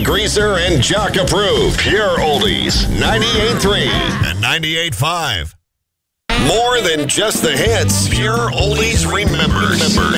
Greaser and Jock approved. Pure Oldies, 98.3 and 98.5. More than just the hits, Pure Oldies remembers.